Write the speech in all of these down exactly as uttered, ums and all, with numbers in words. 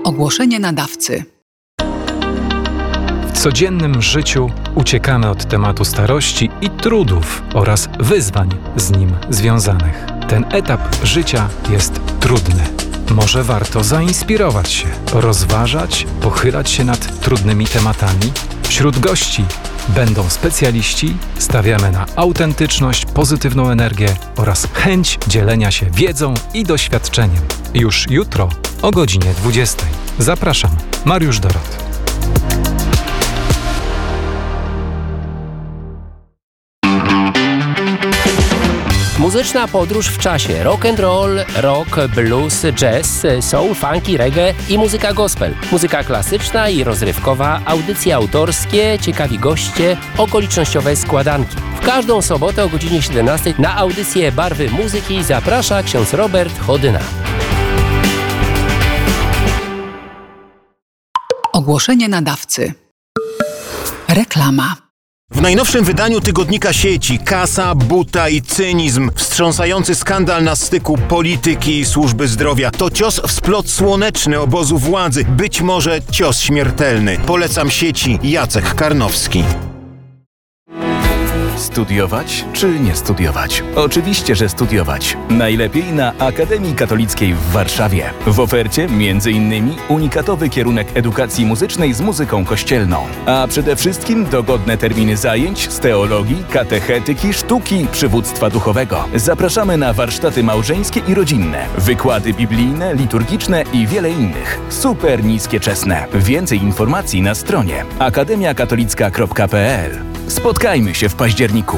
Ogłoszenie nadawcy. W codziennym życiu uciekamy od tematu starości i trudów oraz wyzwań z nim związanych. Ten etap życia jest trudny. Może warto zainspirować się, rozważać, pochylać się nad trudnymi tematami? Wśród gości będą specjaliści, stawiamy na autentyczność, pozytywną energię oraz chęć dzielenia się wiedzą i doświadczeniem. Już jutro o godzinie dwudziestej. Zapraszam, Mariusz Dorot. Muzyczna podróż w czasie. Rock and roll, rock, blues, jazz, soul, funky, reggae i muzyka gospel. Muzyka klasyczna i rozrywkowa, audycje autorskie, ciekawi goście, okolicznościowe składanki. W każdą sobotę o godzinie siedemnastej na audycję Barwy Muzyki zaprasza ksiądz Robert Chodyna. Ogłoszenie nadawcy. Reklama. W najnowszym wydaniu tygodnika sieci Kasa, buta i cynizm. Wstrząsający skandal na styku polityki i służby zdrowia. To cios w splot słoneczny obozu władzy. Być może cios śmiertelny. Polecam sieci Jacek Karnowski. Studiować czy nie studiować? Oczywiście, że studiować. Najlepiej na Akademii Katolickiej w Warszawie. W ofercie między innymi unikatowy kierunek edukacji muzycznej z muzyką kościelną. A przede wszystkim dogodne terminy zajęć z teologii, katechetyki, sztuki, przywództwa duchowego. Zapraszamy na warsztaty małżeńskie i rodzinne, wykłady biblijne, liturgiczne i wiele innych. Super niskie czesne. Więcej informacji na stronie akademia katolicka kropka p l. Spotkajmy się w październiku.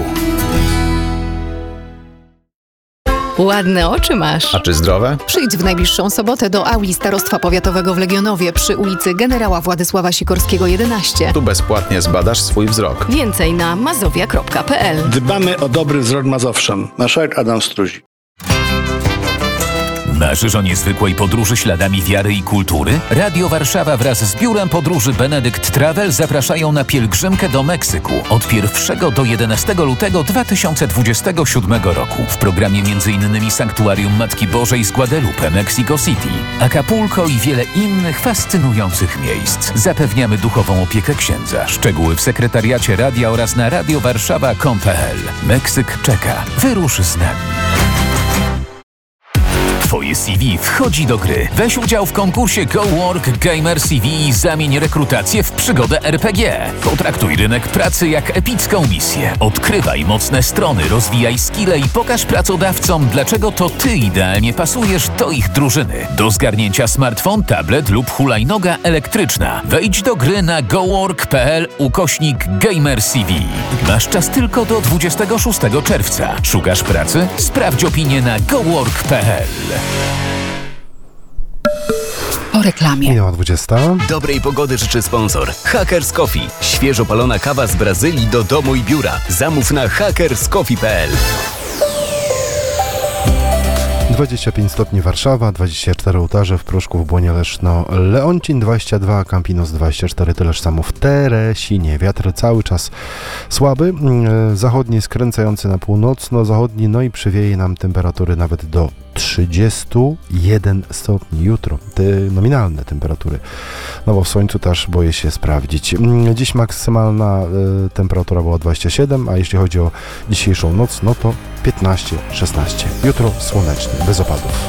Ładne oczy masz. A czy zdrowe? Przyjdź w najbliższą sobotę do auli Starostwa Powiatowego w Legionowie przy ulicy Generała Władysława Sikorskiego jedenaście. Tu bezpłatnie zbadasz swój wzrok. Więcej na mazowia kropka p l. Dbamy o dobry wzrok Mazowszan. Marszałek Adam Struzik. Marzysz o niezwykłej podróży śladami wiary i kultury? Radio Warszawa wraz z biurem podróży Benedykt Travel zapraszają na pielgrzymkę do Meksyku od pierwszego do jedenastego lutego dwa tysiące dwudziestego siódmego roku. W programie m.in. Sanktuarium Matki Bożej z Guadalupe, Mexico City, Acapulco i wiele innych fascynujących miejsc. Zapewniamy duchową opiekę księdza. Szczegóły w sekretariacie radia oraz na radiowarszawa kropka com kropka p l. Meksyk czeka. Wyrusz z nami. Twoje C V wchodzi do gry. Weź udział w konkursie Go Work Gamer C V i zamień rekrutację w przygodę R P G. Potraktuj rynek pracy jak epicką misję. Odkrywaj mocne strony, rozwijaj skille i pokaż pracodawcom, dlaczego to ty idealnie pasujesz do ich drużyny. Do zgarnięcia smartfon, tablet lub hulajnoga elektryczna. Wejdź do gry na gowork kropka p l ukośnik Gamer C V. Masz czas tylko do dwudziestego szóstego czerwca. Szukasz pracy? Sprawdź opinię na gowork kropka p l. Po reklamie. Minęła dwudziesta. Dobrej pogody życzy sponsor Hackers Coffee. Świeżo palona kawa z Brazylii do domu i biura. Zamów na hackers coffee kropka p l. dwadzieścia pięć stopni Warszawa, dwadzieścia cztery Ołtarze, w Pruszków, Błonie, Leszno, Leoncin dwadzieścia dwa, Campinos dwadzieścia cztery, tyleż samo w Teresinie. Wiatr cały czas słaby, zachodni skręcający na północno-zachodni, no i przywieje nam temperatury nawet do trzydziestu jeden stopni jutro. Te nominalne temperatury. No bo w słońcu też boję się sprawdzić. Dziś maksymalna y, temperatura była dwadzieścia siedem, a jeśli chodzi o dzisiejszą noc, no to piętnaście szesnaście. Jutro słonecznie, bez opadów.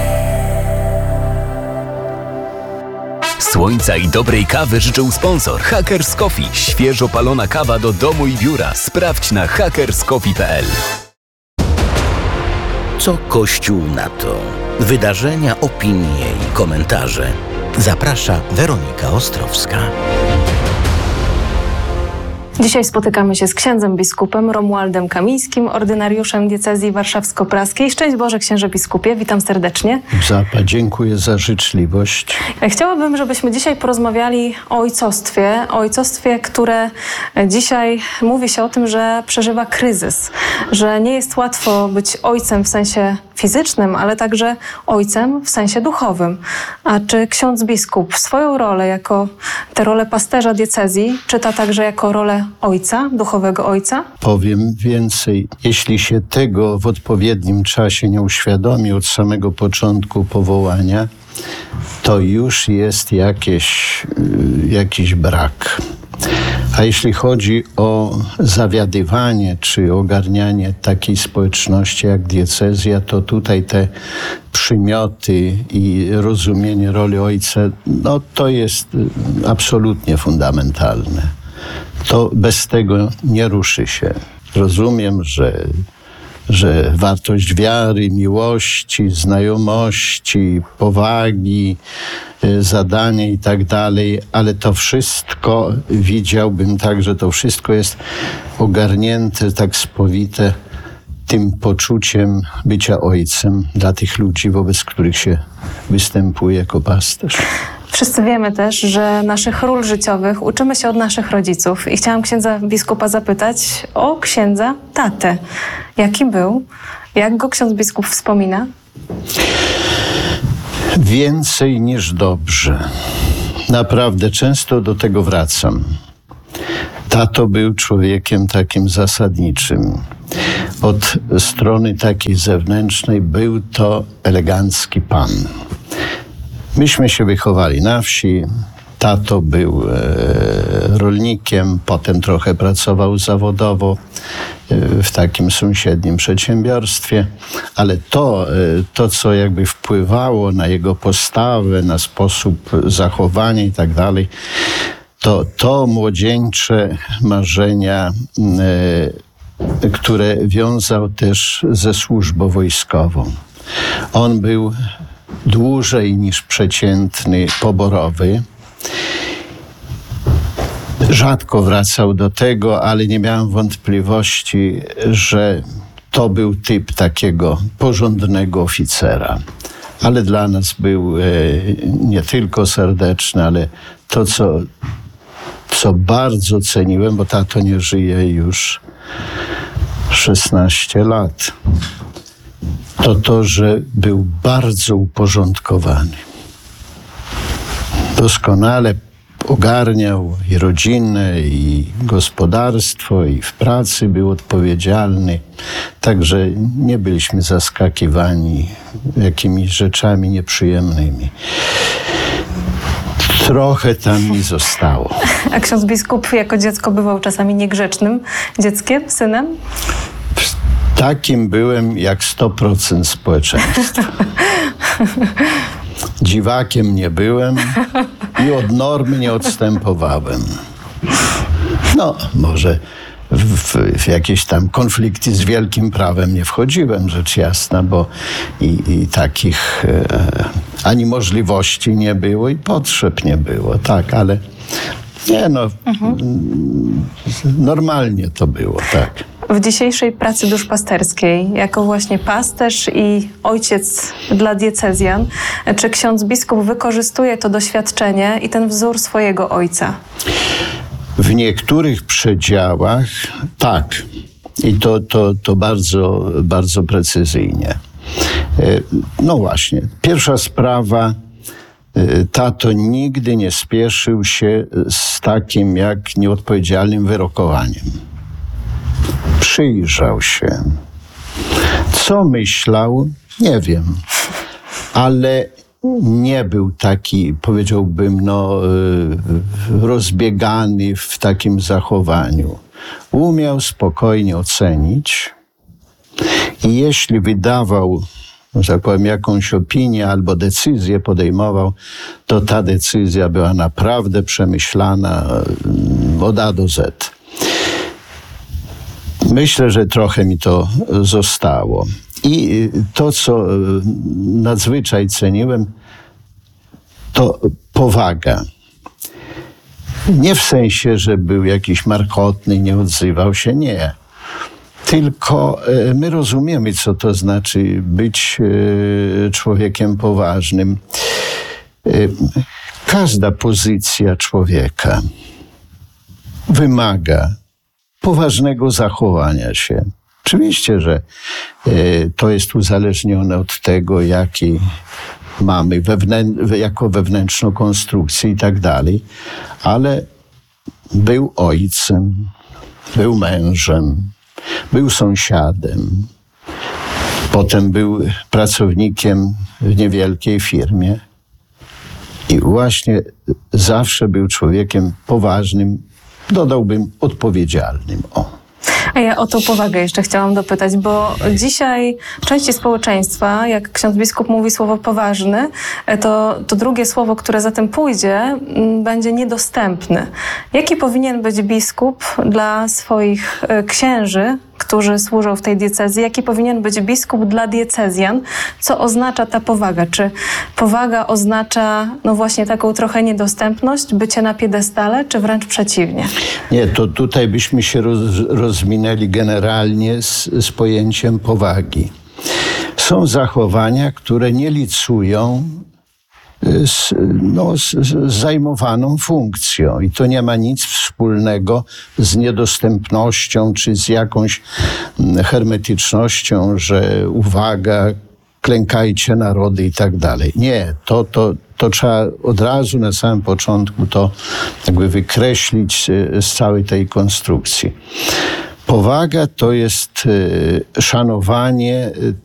Słońca i dobrej kawy życzył sponsor Hackers Coffee. Świeżo palona kawa do domu i biura. Sprawdź na hackers coffee kropka p l. Co Kościół na to? Wydarzenia, opinie i komentarze. Zaprasza Weronika Ostrowska. Dzisiaj spotykamy się z księdzem biskupem Romualdem Kamińskim, ordynariuszem diecezji warszawsko-praskiej. Szczęść Boże, księże biskupie, witam serdecznie. Zapa, dziękuję za życzliwość. Chciałabym, żebyśmy dzisiaj porozmawiali o ojcostwie, o ojcostwie, które dzisiaj mówi się o tym, że przeżywa kryzys, że nie jest łatwo być ojcem w sensie fizycznym, ale także ojcem w sensie duchowym. A czy ksiądz biskup swoją rolę jako tę rolę pasterza diecezji czyta także jako rolę ojca, duchowego ojca? Powiem więcej. Jeśli się tego w odpowiednim czasie nie uświadomi od samego początku powołania, to już jest jakieś, jakiś brak. A jeśli chodzi o zawiadywanie czy ogarnianie takiej społeczności jak diecezja, to tutaj te przymioty i rozumienie roli ojca, no to jest absolutnie fundamentalne. To bez tego nie ruszy się. Rozumiem, że że wartość wiary, miłości, znajomości, powagi, zadanie i tak dalej, ale to wszystko widziałbym tak, że to wszystko jest ogarnięte, tak spowite tym poczuciem bycia ojcem dla tych ludzi, wobec których się występuje jako pasterz. Wszyscy wiemy też, że naszych ról życiowych uczymy się od naszych rodziców. I chciałam księdza biskupa zapytać o księdza tatę. Jaki był? Jak go ksiądz biskup wspomina? Więcej niż dobrze. Naprawdę często do tego wracam. Tato był człowiekiem takim zasadniczym. Od strony takiej zewnętrznej był to elegancki pan. Myśmy się wychowali na wsi. Tato był e, rolnikiem, potem trochę pracował zawodowo e, w takim sąsiednim przedsiębiorstwie, ale to, e, to, co jakby wpływało na jego postawę, na sposób zachowania i tak dalej, to, to młodzieńcze marzenia, e, które wiązał też ze służbą wojskową. On był dłużej niż przeciętny poborowy. Rzadko wracał do tego, ale nie miałem wątpliwości, że to był typ takiego porządnego oficera. Ale dla nas był e, nie tylko serdeczny, ale to, co, co bardzo ceniłem, bo tato nie żyje już szesnaście lat, to to, że był bardzo uporządkowany. Doskonale ogarniał i rodzinę, i gospodarstwo, i w pracy był odpowiedzialny. Także nie byliśmy zaskakiwani jakimiś rzeczami nieprzyjemnymi. Trochę tam mi zostało. A ksiądz biskup jako dziecko bywał czasami niegrzecznym dzieckiem, synem? Takim byłem jak sto procent społeczeństwa. Dziwakiem nie byłem i od normy nie odstępowałem. No, może w, w jakieś tam konflikty z wielkim prawem nie wchodziłem, rzecz jasna, bo i, i takich e, ani możliwości nie było i potrzeb nie było, tak, ale nie no, mhm. normalnie to było, tak. W dzisiejszej pracy duszpasterskiej, jako właśnie pasterz i ojciec dla diecezjan, czy ksiądz biskup wykorzystuje to doświadczenie i ten wzór swojego ojca? W niektórych przedziałach tak. I to, to, to bardzo, bardzo precyzyjnie. No właśnie, pierwsza sprawa. Tato nigdy nie spieszył się z takim jak nieodpowiedzialnym wyrokowaniem. Przyjrzał się. Co myślał? Nie wiem. Ale nie był taki, powiedziałbym, no, rozbiegany w takim zachowaniu. Umiał spokojnie ocenić i jeśli wydawał, że tak powiem, jakąś opinię albo decyzję podejmował, to ta decyzja była naprawdę przemyślana od A do Z. Myślę, że trochę mi to zostało. I to, co nadzwyczaj ceniłem, to powaga. Nie w sensie, że był jakiś markotny, nie odzywał się, nie. Tylko my rozumiemy, co to znaczy być człowiekiem poważnym. Każda pozycja człowieka wymaga poważnego zachowania się. Oczywiście, że to jest uzależnione od tego, jaki mamy wewnę- jako wewnętrzną konstrukcję i tak dalej, ale był ojcem, był mężem, był sąsiadem, potem był pracownikiem w niewielkiej firmie. I właśnie zawsze był człowiekiem poważnym, dodałbym odpowiedzialnym. O. A ja o tą powagę jeszcze chciałam dopytać, bo dzisiaj części społeczeństwa, jak ksiądz biskup mówi słowo poważny, to, to drugie słowo, które za tym pójdzie, będzie niedostępny. Jaki powinien być biskup dla swoich księży, którzy służą w tej diecezji? Jaki powinien być biskup dla diecezjan? Co oznacza ta powaga? Czy powaga oznacza no właśnie taką trochę niedostępność, bycie na piedestale, czy wręcz przeciwnie? Nie, to tutaj byśmy się roz, rozminęli generalnie z, z pojęciem powagi. Są zachowania, które nie licują z, no, z, z zajmowaną funkcją i to nie ma nic wspólnego z niedostępnością czy z jakąś hermetycznością, że uwaga, klękajcie narody i tak dalej. Nie, to, to, to trzeba od razu na samym początku to jakby wykreślić z całej tej konstrukcji. Powaga to jest szanowanie